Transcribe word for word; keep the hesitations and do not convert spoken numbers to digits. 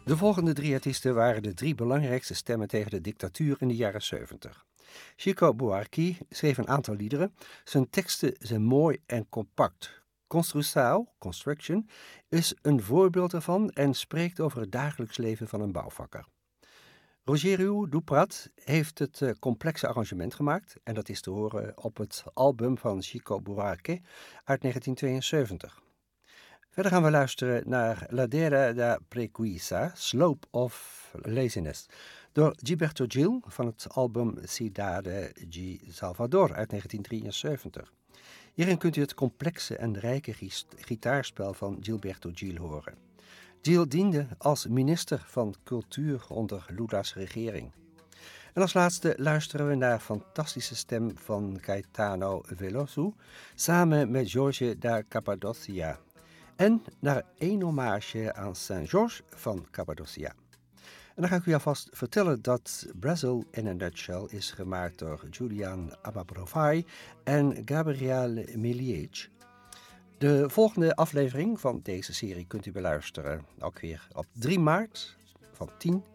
De volgende drie artiesten waren de drie belangrijkste stemmen tegen de dictatuur in de jaren zeventig. Chico Buarque schreef een aantal liederen. Zijn teksten zijn mooi en compact. Construção, Construction, is een voorbeeld ervan en spreekt over het dagelijks leven van een bouwvakker. Rogério Duprat heeft het uh, complexe arrangement gemaakt en dat is te horen op het album van Chico Buarque uit negentien tweeënzeventig. Verder gaan we luisteren naar Ladeira da Preguiça, Slope of Laziness, door Gilberto Gil van het album Cidade de Salvador uit negentien drieënzeventig. Hierin kunt u het complexe en rijke gitaarspel van Gilberto Gil horen. Gil diende als minister van Cultuur onder Lula's regering. En als laatste luisteren we naar fantastische stem van Caetano Veloso samen met Jorge da Cappadocia. En naar één hommage aan Saint-Georges van Cappadocia. En dan ga ik u alvast vertellen dat Brazil in a Nutshell is gemaakt door Julian Ababrovai en Gabriel Miliec. De volgende aflevering van deze serie kunt u beluisteren, ook weer op drie maart van tien